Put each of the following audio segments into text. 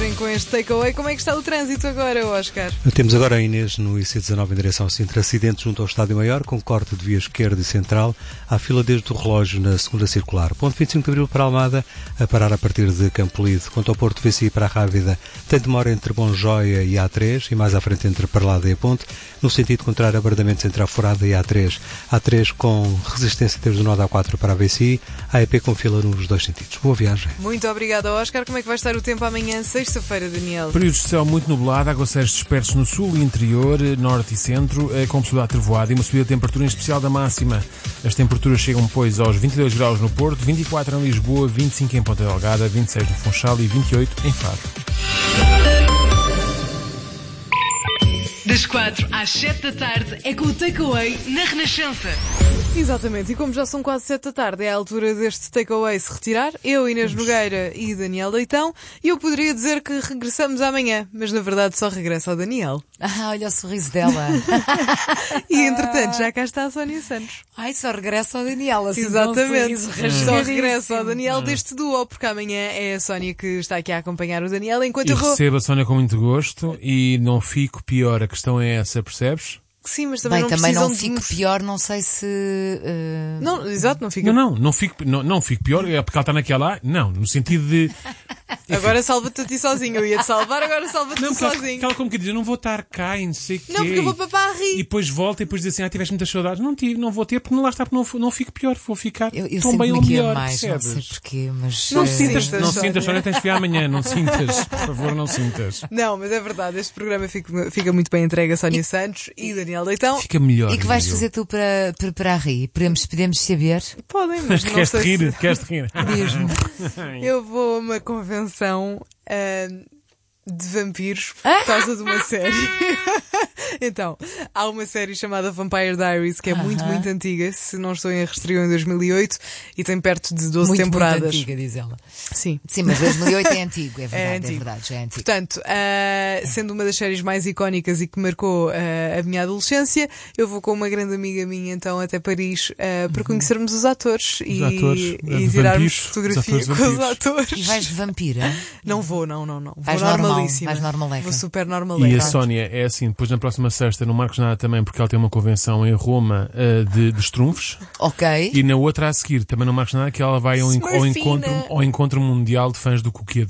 viagem com este takeaway. Como é que está o trânsito agora, Oscar? Temos agora a Inês no IC19 em direção a Sintra, acidente junto ao Estádio Maior, com corte de via esquerda e central, à fila desde o relógio na segunda circular. Ponto 25 de Abril para Almada, a parar a partir de Campo Lido. Quanto ao Porto VCI para a Rábida, tem demora entre Bonjoia e A3, e mais à frente entre Parlada e a Ponte, no sentido contrário, abardamentos entre a Forada e a A3. A3 com resistência desde o nó da A4 para a VCI, a EP com fila nos dois sentidos. Boa viagem. Muito obrigada, Oscar. Como é que vai estar o tempo amanhã, sexta-feira, Daniel? Períodos de céu muito nublado, aguaceiros dispersos no sul e interior, norte e centro, com possibilidade de trovoada e uma subida de temperatura, em especial da máxima. As temperaturas chegam, pois, aos 22 graus no Porto, 24 em Lisboa, 25 em Ponta Delgada, 26 no Funchal e 28 em Faro. Das 4 às 7 da tarde é com o Takeaway na Renascença. Exatamente, e como já são quase 7 da tarde, é a altura deste takeaway se retirar. Eu, Inês Nogueira e Daniel Leitão. E eu poderia dizer que regressamos amanhã, mas na verdade só regressa ao Daniel. Olha o sorriso dela. E entretanto já cá está a Sónia Santos. Ai, só regressa ao Daniel, assim. Exatamente, só regressa ao Daniel deste duo, porque amanhã é a Sónia que está aqui a acompanhar o Daniel, enquanto eu vou... recebo a Sónia com muito gosto e não fico pior, a questão é essa, percebes? Sim, mas também Bem, não também não precisam fico pior, não sei se... Não, exato, não fica... Não fico pior, é porque ela está naquela... Não, no sentido de... Agora salva-te a ti sozinho. Eu ia-te salvar, agora salva-te sozinho. Aquela como que diz, eu não vou estar cá e não sei o quê. Não, porque eu vou para Paris. E depois volta e depois diz assim, tiveste muitas saudades. Não vou ter, porque não lá está, porque não fico pior, vou ficar tão bem ou melhor, mais, percebes? não sei porquê, mas... Não sintas, Sónia, tens de vir amanhã, não sintas, por favor, não sintas. Não, mas é verdade, este programa fica muito bem entregue a Sónia Santos e Daniel Leitão. Fica melhor. E que vais fazer tu para Paris? Podemos saber? Podem, mas não Queres-te sei rir? Queres-te rir? Mesmo. Eu vou a uma convenção de vampiros por causa de uma série. Então, há uma série chamada Vampire Diaries que é muito antiga, se não estou em erro, estreou em 2008 e tem perto de 12 temporadas. Muito antiga, diz ela. Sim, mas 2008 é antigo, é antigo. verdade, já é antigo. Portanto, sendo uma das séries mais icónicas e que marcou a minha adolescência, eu vou com uma grande amiga minha então até Paris para conhecermos os atores e tirarmos fotografia com os atores. E vais de vampira? Não vou, não. Vais vou normalíssima. Vais normaleca. Vou super normaleca. E a Sónia é assim, depois na próxima sexta não marques nada também porque ela tem uma convenção em Roma de trunfos. Ok. E na outra a seguir também não marques nada que ela vai ao encontro mundial de fãs do Coquedo.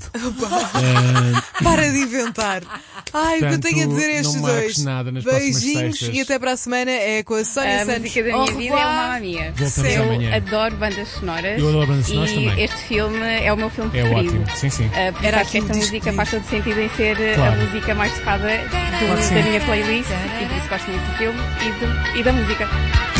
Para de inventar. Ai, o que eu tenho a dizer a estes não dois. Nada nas Beijinhos sextas. E até para a semana é com a Sónia Santos. A música da minha vida é o Mamma Mia. Voltamos Eu amanhã. adoro bandas sonoras. Eu adoro bandas sonoras e também. este filme é o meu filme É preferido. ótimo, sim. Era Acho que esta música faz todo sentido em ser Claro. a música mais tocada da minha playlist e por isso gosto muito do filme e da música.